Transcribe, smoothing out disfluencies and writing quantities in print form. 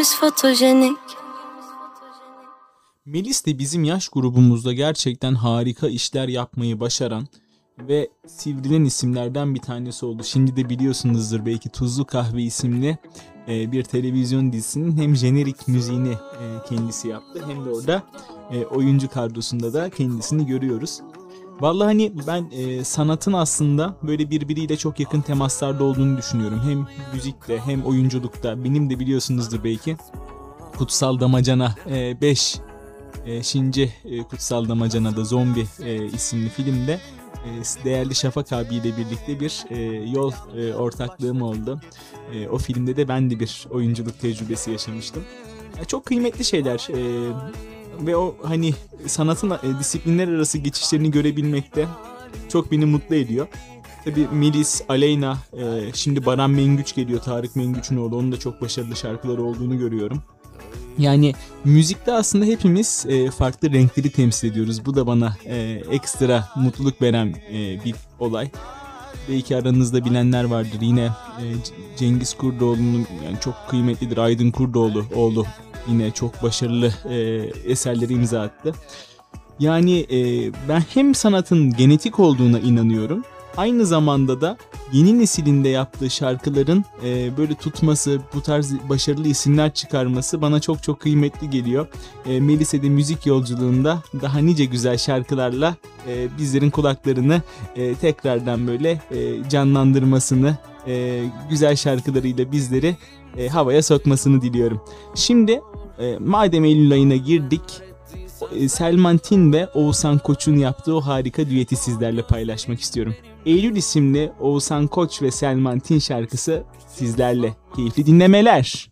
Fotojenik. Melis de bizim yaş grubumuzda gerçekten harika işler yapmayı başaran ve sivrilen isimlerden bir tanesi oldu. Şimdi de biliyorsunuzdur belki, Tuzlu Kahve isimli bir televizyon dizisinin hem jenerik müziğini kendisi yaptı, hem de orada oyuncu kadrosunda da kendisini görüyoruz. Vallahi hani ben sanatın aslında böyle birbiriyle çok yakın temaslarda olduğunu düşünüyorum. Hem müzikte hem oyunculukta. Benim de biliyorsunuzdur belki Kutsal Damacana 5 Şinci Kutsal Damacana'da Zombi isimli filmde değerli Şafak abiyle birlikte bir yol ortaklığım oldu. O filmde de ben de bir oyunculuk tecrübesi yaşamıştım. Çok kıymetli şeyler ve o hani sanatın disiplinler arası geçişlerini görebilmekte çok beni mutlu ediyor. Tabii Melis, Aleyna, şimdi Baran Mengüç geliyor, Tarık Mengüç'ün oğlu. Onun da çok başarılı şarkıları olduğunu görüyorum. Yani müzikte aslında hepimiz farklı renkleri temsil ediyoruz. Bu da bana ekstra mutluluk veren bir olay. Belki aranızda bilenler vardır. Yine Cengiz Kurdoğlu'nun, yani çok kıymetlidir, Aydın Kurdoğlu oğlu, yine çok başarılı eserleri imza attı. Yani ben hem sanatın genetik olduğuna inanıyorum, aynı zamanda da yeni nesilinde yaptığı şarkıların böyle tutması, bu tarz başarılı isimler çıkarması bana çok çok kıymetli geliyor. Melis'e de müzik yolculuğunda daha nice güzel şarkılarla bizlerin kulaklarını tekrardan böyle canlandırmasını, güzel şarkılarıyla bizleri havaya sokmasını diliyorum. Şimdi madem Eylül ayına girdik, Selman Tin ve Oğuzhan Koç'un yaptığı o harika düeti sizlerle paylaşmak istiyorum. Eylül isimli Oğuzhan Koç ve Selman Tin şarkısı sizlerle. Keyifli dinlemeler.